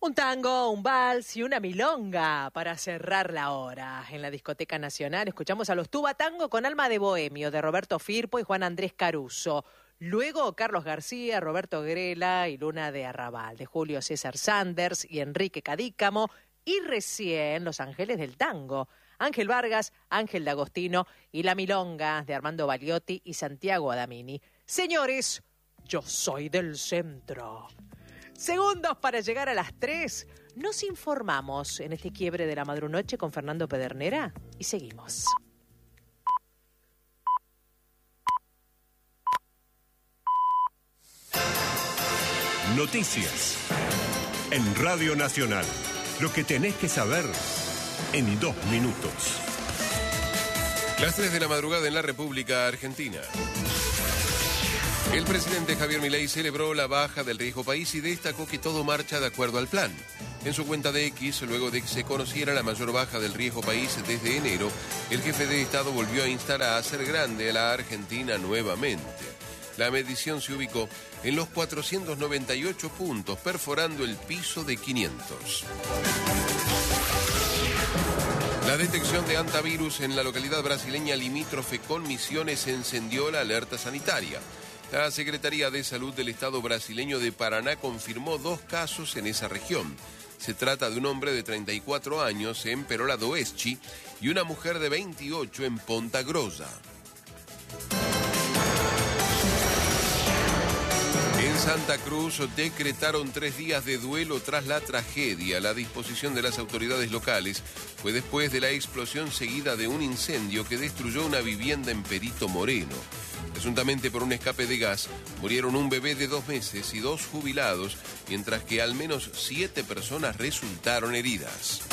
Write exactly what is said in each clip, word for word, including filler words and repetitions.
Un tango, un vals y una milonga para cerrar la hora. En la Discoteca Nacional escuchamos a los Tuba Tango con Alma de Bohemio, de Roberto Firpo y Juan Andrés Caruso. Luego Carlos García, Roberto Grela y Luna de Arrabal, de Julio César Sanders y Enrique Cadícamo. Y recién Los Ángeles del Tango, Ángel Vargas, Ángel D'Agostino y La Milonga, de Armando Baliotti y Santiago Adamini. Señores, yo soy del centro. Segundos para llegar a las tres. Nos informamos en este quiebre de la madrunoche con Fernando Pedernera y seguimos. Noticias en Radio Nacional. Lo que tenés que saber en dos minutos. Las tres de la madrugada en la República Argentina. El presidente Javier Milei celebró la baja del riesgo país y destacó que todo marcha de acuerdo al plan. En su cuenta de X, luego de que se conociera la mayor baja del riesgo país desde enero, el jefe de Estado volvió a instar a hacer grande a la Argentina nuevamente. La medición se ubicó en los cuatrocientos noventa y ocho puntos, perforando el piso de quinientos. La detección de hantavirus en la localidad brasileña limítrofe con Misiones encendió la alerta sanitaria. La Secretaría de Salud del Estado brasileño de Paraná confirmó dos casos en esa región. Se trata de un hombre de treinta y cuatro años en Perola do Oeste y una mujer de veintiocho en Ponta Grossa. En Santa Cruz decretaron tres días de duelo tras la tragedia. La disposición de las autoridades locales fue después de la explosión seguida de un incendio que destruyó una vivienda en Perito Moreno. Presuntamente por un escape de gas, murieron un bebé de dos meses y dos jubilados, mientras que al menos siete personas resultaron heridas.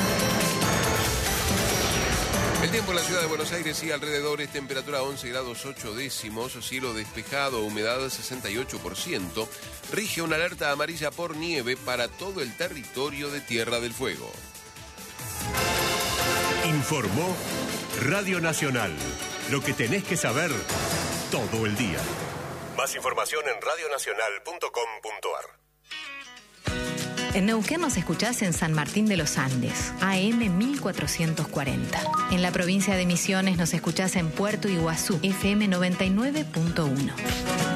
El tiempo en la ciudad de Buenos Aires y alrededores, temperatura once grados ocho décimos, cielo despejado, humedad sesenta y ocho por ciento, rige una alerta amarilla por nieve para todo el territorio de Tierra del Fuego. Informó Radio Nacional. Lo que tenés que saber todo el día. Más información en radionacional punto com punto ar. En Neuquén nos escuchás en San Martín de los Andes, A M mil cuatrocientos cuarenta. En la provincia de Misiones nos escuchás en Puerto Iguazú, F M noventa y nueve punto uno.